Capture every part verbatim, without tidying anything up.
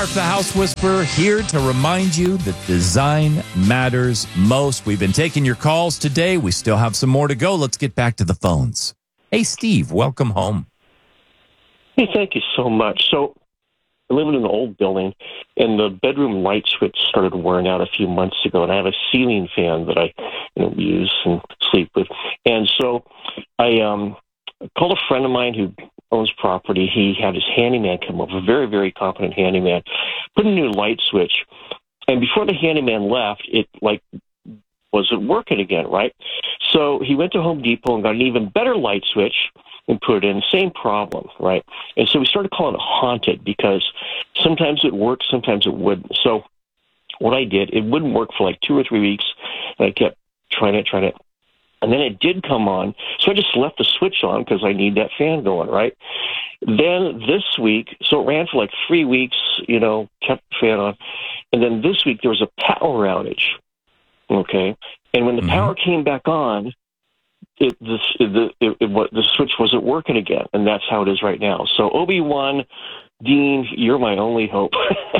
The House Whisperer here to remind you that design matters most. We've been taking your calls today. We still have some more to go. Let's get back to the phones. Hey, Steve, welcome home. Hey, thank you so much. So I live in an old building, and the bedroom light switch started wearing out a few months ago, and I have a ceiling fan that I you know, use and sleep with. And so I um, called a friend of mine who owns property. He had his handyman come over, a very, very competent handyman, put a new light switch. And before the handyman left, it like wasn't working again, right? So he went to Home Depot and got an even better light switch and put it in. Same problem, right? And so we started calling it haunted because sometimes it worked, sometimes it wouldn't. So what I did, it wouldn't work for like two or three weeks, and I kept trying it, trying it. And then it did come on, so I just left the switch on because I need that fan going, right? Then this week, so it ran for like three weeks, you know, kept the fan on. And then this week there was a power outage, okay? And when the mm-hmm. power came back on, it, the, the, it, it, it, the switch wasn't working again, and that's how it is right now. So Obi-Wan, Dean, you're my only hope.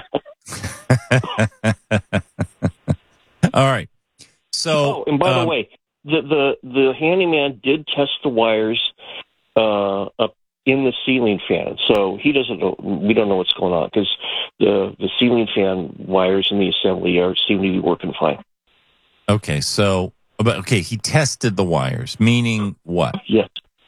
All right. So, oh, and by um, the way, The, the the handyman did test the wires uh, up in the ceiling fan, so he doesn't know. We don't know what's going on because the the ceiling fan wires in the assembly are seem to be working fine. Okay, so but okay, he tested the wires, meaning what? Yes.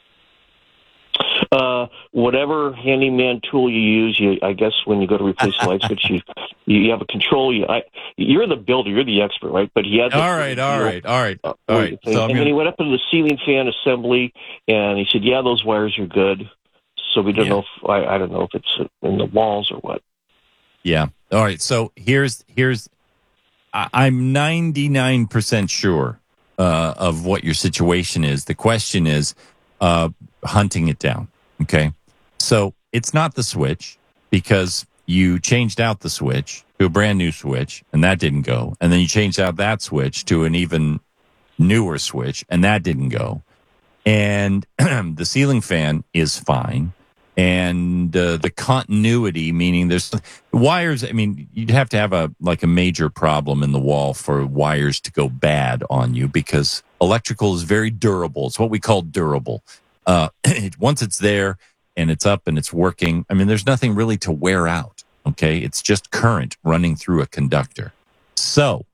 Uh, whatever handyman tool you use, you, I guess when you go to replace the light switch, you you have a control. You, I, you're the builder, you're the expert, right? But he had the, all right, all right, all right, all right. So and gonna... then he went up into the ceiling fan assembly, and he said, "Yeah, those wires are good." So we don't yeah. know if I, I don't know if it's in the walls or what. Yeah. All right. So here's here's I, I'm ninety-nine percent sure uh, of what your situation is. The question is uh, hunting it down. Okay, so it's not the switch because you changed out the switch to a brand new switch and that didn't go. And then you changed out that switch to an even newer switch and that didn't go. And the ceiling fan is fine. And uh, the continuity, meaning there's wires. I mean, you'd have to have a like a major problem in the wall for wires to go bad on you because electrical is very durable. It's what we call durable. Uh, once it's there and it's up and it's working, I mean, there's nothing really to wear out, okay? It's just current running through a conductor. So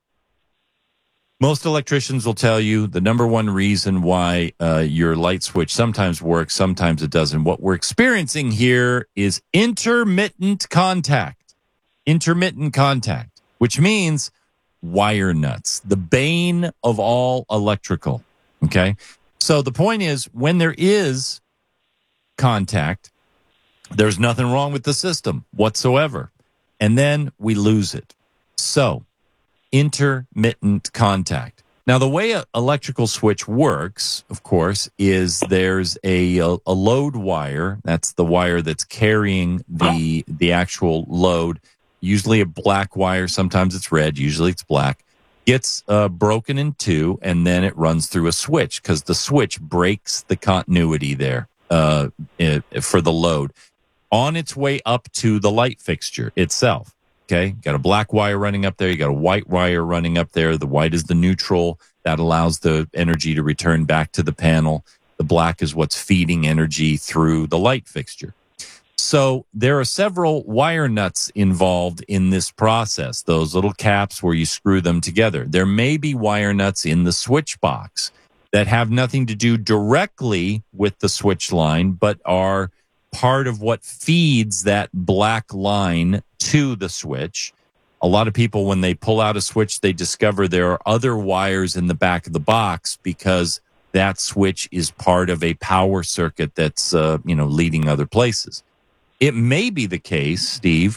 most electricians will tell you the number one reason why uh, your light switch sometimes works, sometimes it doesn't. What we're experiencing here is intermittent contact. Intermittent contact, which means wire nuts, the bane of all electrical, okay? So the point is, when there is contact, there's nothing wrong with the system whatsoever. And then we lose it. So, intermittent contact. Now, the way an electrical switch works, of course, is there's a, a, a load wire. That's the wire that's carrying the the actual load. Usually a black wire. Sometimes it's red. Usually it's black. Gets uh, broken in two, and then it runs through a switch because the switch breaks the continuity there uh, it, for the load on its way up to the light fixture itself. Okay, got a black wire running up there. You got a white wire running up there. The white is the neutral that allows the energy to return back to the panel. The black is what's feeding energy through the light fixture. So there are several wire nuts involved in this process, those little caps where you screw them together. There may be wire nuts in the switch box that have nothing to do directly with the switch line, but are part of what feeds that black line to the switch. A lot of people, when they pull out a switch, they discover there are other wires in the back of the box because that switch is part of a power circuit that's, uh, you know, leading other places. It may be the case, Steve,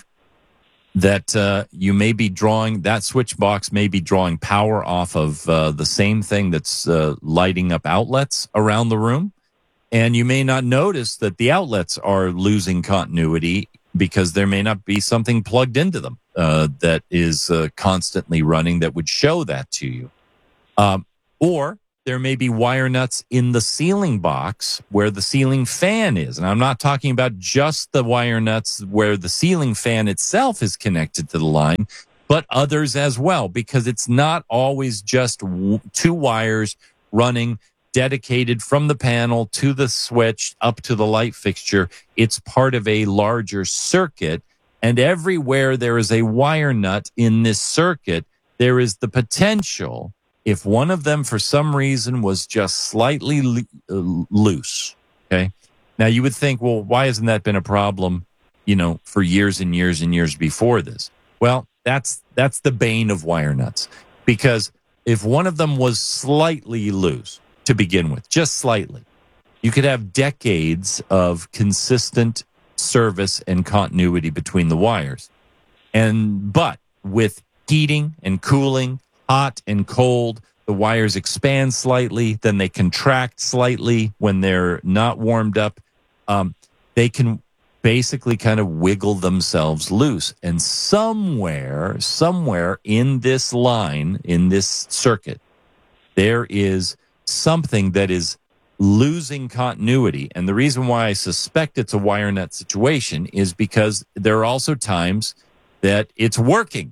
that uh, you may be drawing, that switch box may be drawing power off of uh, the same thing that's uh, lighting up outlets around the room. And you may not notice that the outlets are losing continuity because there may not be something plugged into them uh, that is uh, constantly running that would show that to you. Um, or there may be wire nuts in the ceiling box where the ceiling fan is. And I'm not talking about just the wire nuts where the ceiling fan itself is connected to the line, but others as well, because it's not always just w- two wires running dedicated from the panel to the switch up to the light fixture. It's part of a larger circuit. And everywhere there is a wire nut in this circuit, there is the potential, if one of them for some reason was just slightly lo- loose, okay? Now you would think, well, why hasn't that been a problem, you know, for years and years and years before this? Well, that's that's the bane of wire nuts, because if one of them was slightly loose to begin with, just slightly, you could have decades of consistent service and continuity between the wires. And but with heating and cooling, hot and cold, the wires expand slightly, then they contract slightly when they're not warmed up. Um, they can basically kind of wiggle themselves loose. And somewhere, somewhere in this line, in this circuit, there is something that is losing continuity. And the reason why I suspect it's a wire nut situation is because there are also times that it's working.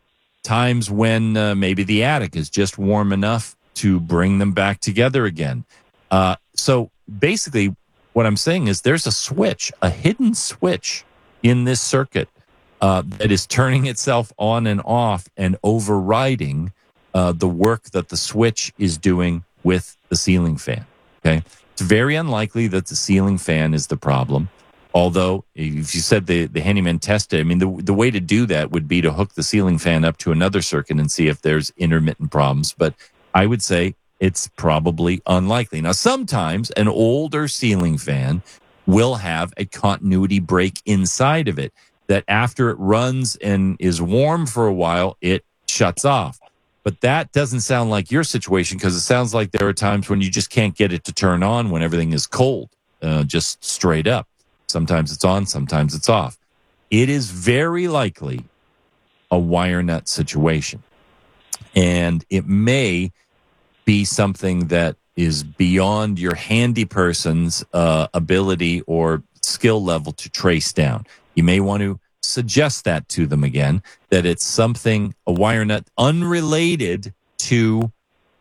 Times when uh, maybe the attic is just warm enough to bring them back together again. Uh, so basically, what I'm saying is there's a switch, a hidden switch in this circuit uh, that is turning itself on and off and overriding uh, the work that the switch is doing with the ceiling fan. Okay, it's very unlikely that the ceiling fan is the problem. Although, if you said the, the handyman tested, I mean, the the way to do that would be to hook the ceiling fan up to another circuit and see if there's intermittent problems. But I would say it's probably unlikely. Now, sometimes an older ceiling fan will have a continuity break inside of it that after it runs and is warm for a while, it shuts off. But that doesn't sound like your situation, because it sounds like there are times when you just can't get it to turn on when everything is cold, uh, just straight up. Sometimes it's on, sometimes it's off. It is very likely a wire nut situation. And it may be something that is beyond your handy person's uh, ability or skill level to trace down. You may want to suggest that to them again, that it's something, a wire nut unrelated to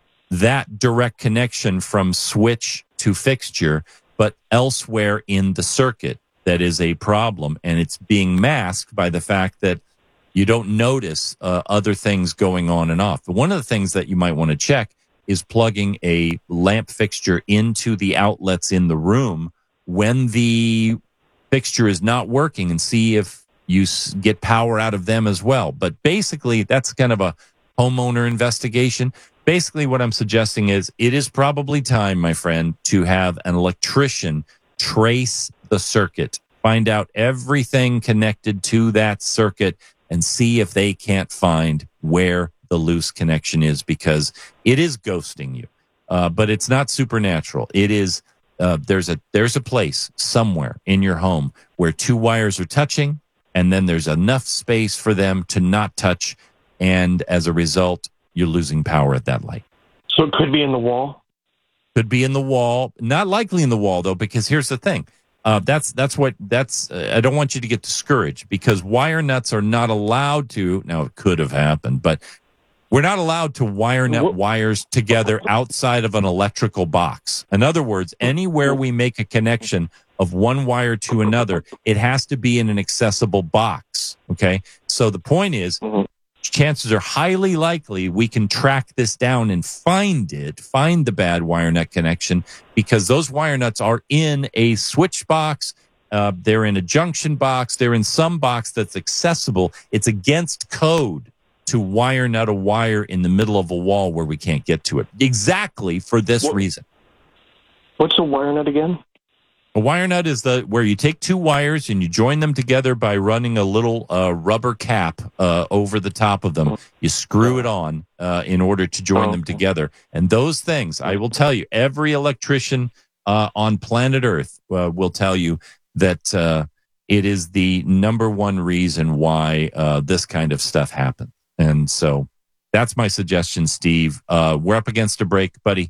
that direct connection from switch to fixture, but elsewhere in the circuit that is a problem. And it's being masked by the fact that you don't notice uh, other things going on and off. But one of the things that you might want to check is plugging a lamp fixture into the outlets in the room when the fixture is not working, and see if you get power out of them as well. But basically, that's kind of a homeowner investigation. Basically, what I'm suggesting is it is probably time, my friend, to have an electrician trace the circuit, find out everything connected to that circuit, and see if they can't find where the loose connection is, because it is ghosting you. Uh, but it's not supernatural. It is, uh, there's a there's a place somewhere in your home where two wires are touching, and then there's enough space for them to not touch, and as a result, you're losing power at that light. So it could be in the wall? Could be in the wall. Not likely in the wall, though, because here's the thing. Uh, that's that's what that's. Uh, I don't want you to get discouraged, because wire nuts are not allowed to. Now, it could have happened, but we're not allowed to wire nut wires together outside of an electrical box. In other words, anywhere we make a connection of one wire to another, it has to be in an accessible box. Okay, so the point is, chances are highly likely we can track this down and find it, find the bad wire nut connection, because those wire nuts are in a switch box. Uh, they're in a junction box. They're in some box that's accessible. It's against code to wire nut a wire in the middle of a wall where we can't get to it. Exactly for this what, reason. What's a wire nut again? A wire nut is the where you take two wires and you join them together by running a little uh, rubber cap uh, over the top of them. You screw it on uh, in order to join oh, them okay. together. And those things, I will tell you, every electrician uh, on planet Earth uh, will tell you that uh, it is the number one reason why uh, this kind of stuff happens. And so that's my suggestion, Steve. Uh, we're up against a break, buddy.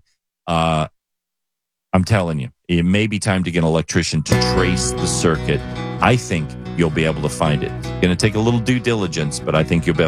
uh, I'm telling you, it may be time to get an electrician to trace the circuit. I think you'll be able to find it. It's going to take a little due diligence, but I think you'll be able